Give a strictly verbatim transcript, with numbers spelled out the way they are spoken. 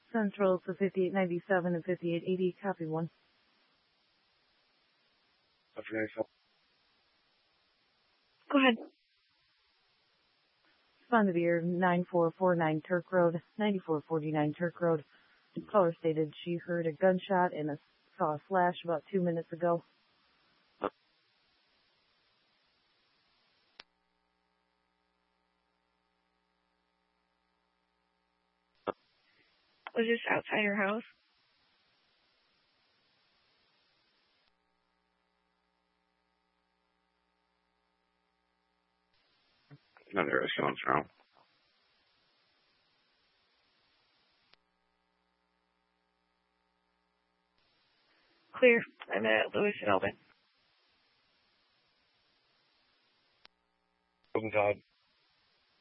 Central to fifty-eight ninety-seven and fifty-eight eighty, copy one. Go ahead. Respond to the air nine four four nine Turk Road, ninety-four forty-nine Turk Road. Caller stated she heard a gunshot and a, saw a flash about two minutes ago. Was this outside your house? Another restaurant's wrong. Clear. I'm at Lewis and Elvin. Open Todd.